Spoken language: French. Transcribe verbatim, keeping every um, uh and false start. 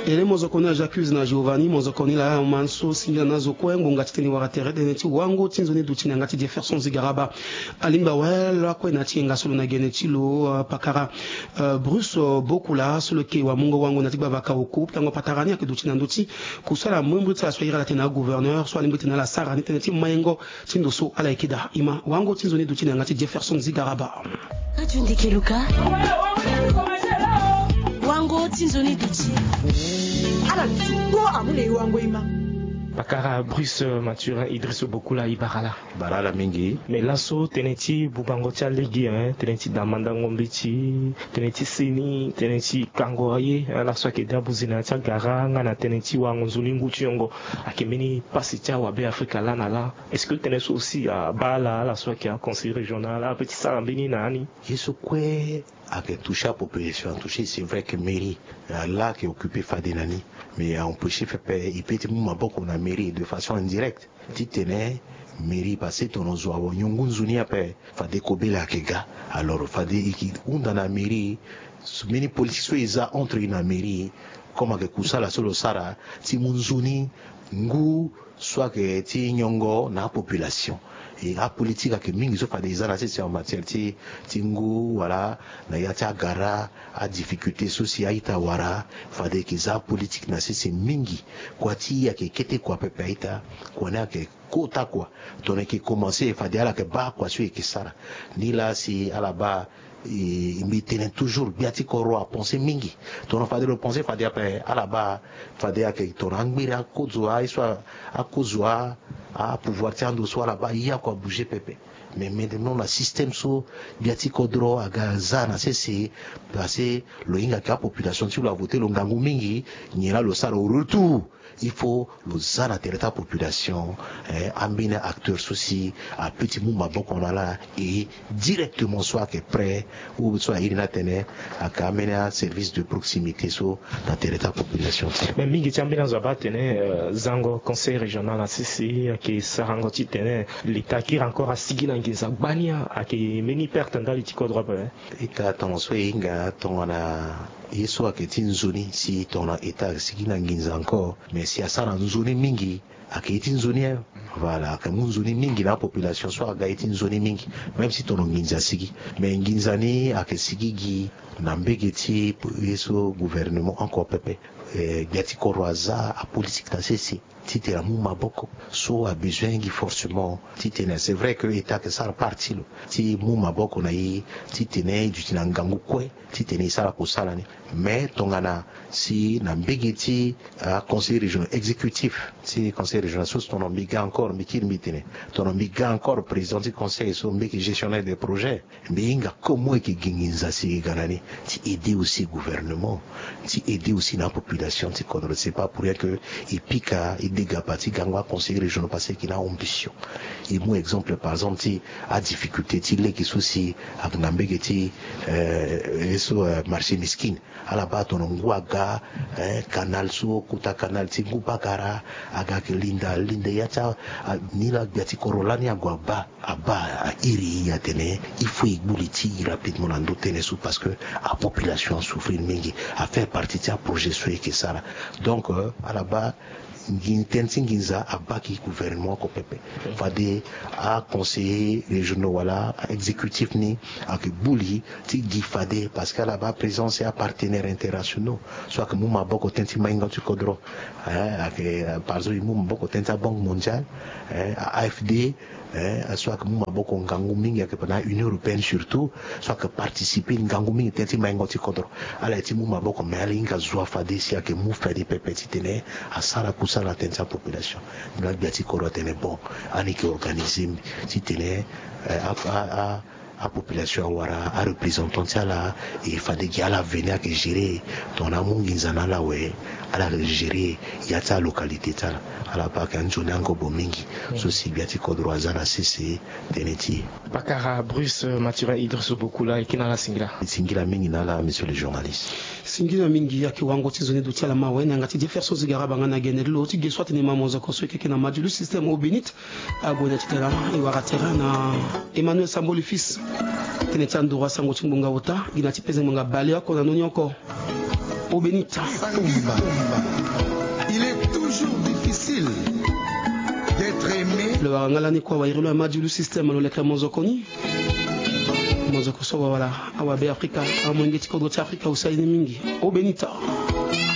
ele mozokoni j'accuse na Giovanni mozokoni la manso singa nazo kwengo ngati waratere de neti wango tinzoni dutina ngati Jefferson Zigaraba alimba wela ko na tinga solo na genetilo pakara Bruce Bokula solo ke wa mungo wango nati bavaka oku tango patarania ke dutina nduti kusala mwimbu tsa soyira tena gouverneur so alimba tena la sara ni tena ti mayengo tindo so ala ikida ima wango tinzoni dutina ngati Jefferson Zigaraba Atundike Luka wango tinzoni duti ala go amule wango ima Bakara Bruce Mathurin Idriss Bokula Ibarala Barala mingi mais lasso teneti bubango tia ligi hein teneti damanda ngombiti teneti sini teneti kangoye la so ke dabuzina tia gara ngana teneti wango nzulingu tiongo akemeni pasi tia wa be Afrika lana la est-ce que tenesi aussi à bala la so ke conseil régional a petit sarambini nani yeso kwe ake toucher la population toucher c'est vrai que mairie là qui est occupé Fadenani mais on peut faire il peut être moins beaucoup na mairie de façon indirecte titene mairie passé ton ozoa nyungunzuni ape fade kobela kega alors fade iki unda na mairie mini politique so iza entre na mairie comme que kusala solo sara ti munzuni ngu soit que ti nyongo na population et la politique que mingi so fa des analyses en matière ti tingu voilà na ya ta gara a difficulté sociale ita wara fa de kiza politique na c'est mingi kwa ti ya ke kete kwa pepe ita kwa na ke kota kwa ton qui commencer fa de ala ke ba kwa so e kisara ni là si à la bas il me tenait toujours bien ti koro a penser mingi ton fa de le penser fa de après à la bas fa de ke ton angbira kozwa soit à kozwa à pouvoir tiendre soit là-bas il y a quoi bouger pépé mais maintenant le système so biati kodro aga zana c'est passer le inga ka population sur la voter le ngangu mingi ni là le sara au retour il faut le zana tereta population eh, ambina acteurs aussi à petit mouma bon qu'on a là et directement soit que prêt ou soit il n'a tenu à amener un service de proximité so la tereta population mais mingi tambina zaba tene zango conseil régional à Sisi qui sarango ti tene l'état qui encore à sigina ngeza bania à qui meni perte dans les tico droit et ta ton so inga ton na yeso aketi nzoni si ton état sigina nginza encore mais si asara nzoni mingi aketi nzoni voilà comme nzoni mingi la population soit gaiti nzoni mingi même si ton nginza sigi mais nginzani akesigi na mbegeti yeso gouvernement encore pepe eh gati koroaza a politique na ceci tite la mou maboko so a besoin qui forcément tite c'est vrai que état que ça parti lo ti mou maboko na yi tite ne du tinangangu kwe tite ne sala ko sala ni mais tongana si na mbegeti a conseil régional exécutif si conseil régional so ton mbiga encore mbikir mitene ton mbiga encore président du conseil so mbiki gestionnaire des projets mbinga comment que ginginza si ganani ti aider aussi gouvernement ti aider aussi la population ti connaît c'est pas pour rien que il pique il dégâts parti gangwa conseil régional parce qu'il a ambition et moi exemple par exemple ti a difficulté ti les qui souci avec nambegeti euh so marché miskin à la bas ton ngwaga canal so kuta canal ti ngubakara aga ke linda linda ya cha ni la biati korolani agwa ba aba iri ya tene il faut ibuliti rapidement dans tene sous parce que la population souffre mingi à faire partie de projet so que ça donc à la bas ngintensi nginza abaki gouvernement ko pepe fade a conseiller régionaux voilà exécutif ni ak bouli ti di fade parce que là-bas présence et partenaires internationaux soit que muma boko tenti mainga tu kodro hein ak par exemple muma boko tenta banque mondiale hein A F D hein soit que muma boko ngangu mingi ak pendant Union européenne surtout soit que participer ngangu mingi tenti mainga tu kodro ala ti muma boko mais ala inga zwa fade si ak mu fade pepe ti tene a sara kusa la tente population la biati koro tene bon ani qui organiser si tene a a a population wara a représentant là et il fallait qu'il y a la venir que gérer ton amour nzana là ouais à la gérer il y a ta localité là à la part quand journée encore bomingi ceci biati kodro zana cc teneti Bakara Bruce Mathurin Idriss Bokula et kinala singila singila mingi nala monsieur le journaliste singila mingi ya kiwango tizone du tiala mawe na ngati Jefferson Zigaraba ngana genelo ti ge soit ne mamoza ko soke ke na madulu système au bénit agona titela e waratera na Emmanuel Samboli fils tenetandura sango chimbunga wota gina tipeze munga bale ko na noni encore Au Benita. Il est toujours difficile d'être aimé. Le warangala ni kwa wairilo maji lu system lo lekra mozokoni. Mozoko soba wala awabe Afrika amwenge chikodo cha Afrika usaini mingi. Au Benita.